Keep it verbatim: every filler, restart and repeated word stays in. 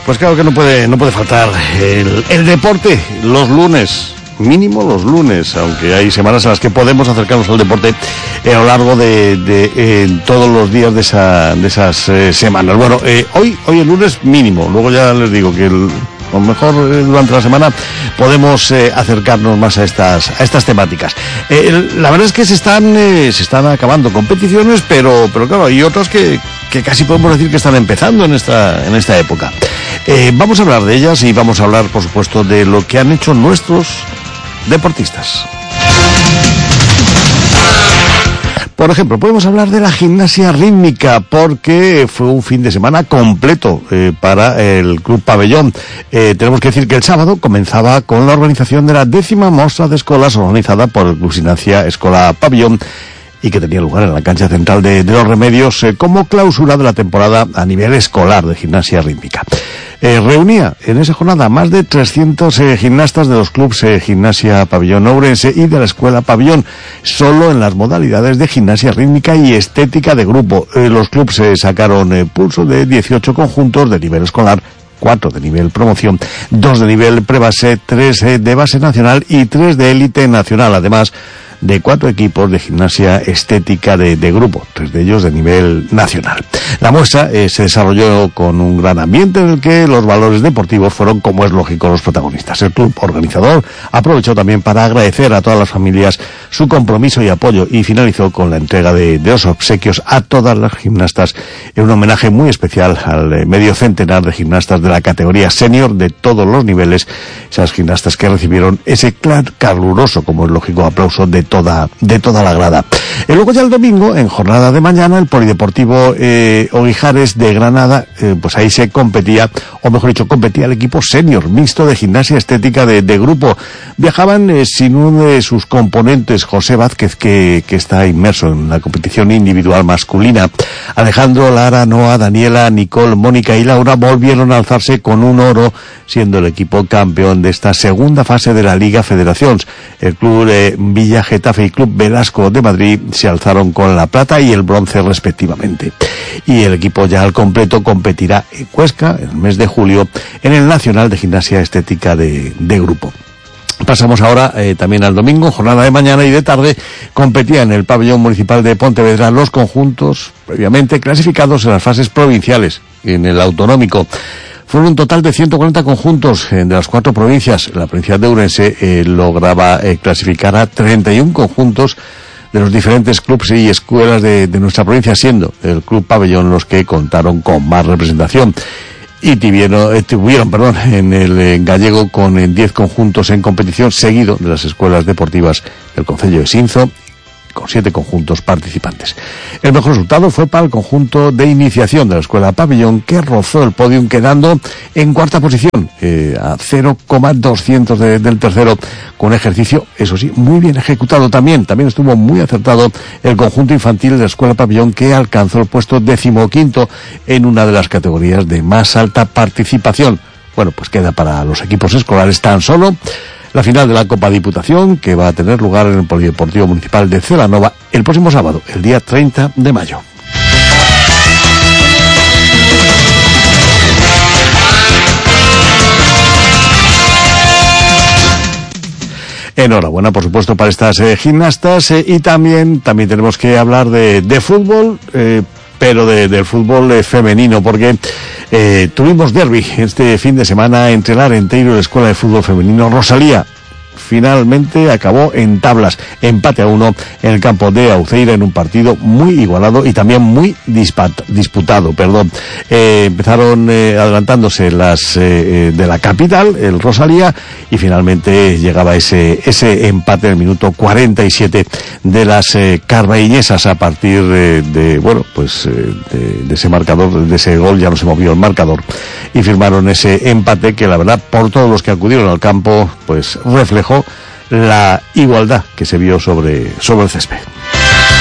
Pues claro que no puede, no puede faltar el, el deporte los lunes. Mínimo los lunes, aunque hay semanas en las que podemos acercarnos al deporte eh, a lo largo de, de eh, todos los días de, esa, de esas eh, semanas. Bueno, eh, hoy hoy el lunes mínimo, luego ya les digo que el, a lo mejor eh, durante la semana podemos eh, acercarnos más a estas a estas temáticas. Eh, el, la verdad es que se están eh, se están acabando competiciones, pero pero claro, hay otras que, que casi podemos decir que están empezando en esta en esta época. Eh, vamos a hablar de ellas y vamos a hablar, por supuesto, de lo que han hecho nuestros deportistas. Por ejemplo, podemos hablar de la gimnasia rítmica porque fue un fin de semana completo eh, para el Club Pabellón. Eh, tenemos que decir que el sábado comenzaba con la organización de la décima mostra de escolas organizada por el Club Gimnasia Escola Pabellón y que tenía lugar en la cancha central de, de Los Remedios eh, como clausura de la temporada a nivel escolar de gimnasia rítmica. Eh, reunía en esa jornada más de trescientos eh, gimnastas de los clubes eh, Gimnasia Pabellón Ourense y de la Escuela Pabellón, solo en las modalidades de gimnasia rítmica y estética de grupo. Eh, los clubes eh, sacaron eh, pulso de dieciocho conjuntos de nivel escolar, cuatro de nivel promoción, dos de nivel prebase, tres eh, de base nacional y tres de élite nacional, además de cuatro equipos de gimnasia estética de, de grupo, tres de ellos de nivel nacional. La muestra eh, se desarrolló con un gran ambiente en el que los valores deportivos fueron, como es lógico, los protagonistas. El club organizador aprovechó también para agradecer a todas las familias su compromiso y apoyo y finalizó con la entrega de, de los obsequios a todas las gimnastas en un homenaje muy especial al eh, medio centenar de gimnastas de la categoría senior de todos los niveles, esas gimnastas que recibieron ese caluroso, como es lógico, aplauso de toda de toda la grada. Y luego ya el domingo, en jornada de mañana, el Polideportivo eh, Oguijares de Granada, eh, pues ahí se competía, o mejor dicho, competía el equipo senior mixto de gimnasia estética de, de grupo. Viajaban eh, sin uno de sus componentes, José Vázquez, que, que está inmerso en la competición individual masculina. Alejandro, Lara, Noa, Daniela, Nicole, Mónica y Laura volvieron a alzarse con un oro, siendo el equipo campeón de esta segunda fase de la Liga Federaciones. El club eh, Villa Getafe y Club Velasco de Madrid se alzaron con la plata y el bronce respectivamente. Y el equipo ya al completo competirá en Cuesca en el mes de julio en el Nacional de Gimnasia Estética de, de Grupo. Pasamos ahora eh, también al domingo, jornada de mañana y de tarde, competía en el Pabellón Municipal de Pontevedra los conjuntos previamente clasificados en las fases provinciales en el autonómico. Fueron un total de ciento cuarenta conjuntos eh, de las cuatro provincias. La provincia de Ourense eh, lograba eh, clasificar a treinta y uno conjuntos de los diferentes clubes y escuelas de, de nuestra provincia, siendo el Club Pabellón los que contaron con más representación. Y tuvieron, eh, tuvieron perdón, en el en gallego con eh, diez conjuntos en competición, seguido de las escuelas deportivas del concello de Sinzo, con siete conjuntos participantes. El mejor resultado fue para el conjunto de iniciación de la Escuela Pabellón, que rozó el podium quedando en cuarta posición, eh, a cero coma doscientos de, del tercero, con un ejercicio, eso sí, muy bien ejecutado también. También estuvo muy acertado el conjunto infantil de la Escuela Pabellón, que alcanzó el puesto decimoquinto en una de las categorías de más alta participación. Bueno, pues queda para los equipos escolares tan solo la final de la Copa Diputación, que va a tener lugar en el Polideportivo Municipal de Celanova el próximo sábado, el día treinta de mayo. Enhorabuena, por supuesto, para estas eh, gimnastas eh, y también también tenemos que hablar de, de fútbol, eh, pero de, del fútbol eh, femenino, porque eh, tuvimos derbi este fin de semana entre el Arenteiro y la Escuela de Fútbol Femenino Rosalía. Finalmente acabó en tablas, empate a uno en el campo de Auceira, en un partido muy igualado y también muy dispat, disputado, perdón. Eh, empezaron eh, adelantándose las eh, de la capital, el Rosalía, y finalmente llegaba ese ese empate en el minuto cuarenta y siete de las eh, carbaíñesas. A partir eh, de, bueno, pues eh, de, de ese marcador, de ese gol, ya no se movió el marcador y firmaron ese empate que, la verdad, por todos los que acudieron al campo, pues reflejó la igualdad que se vio sobre, sobre el césped.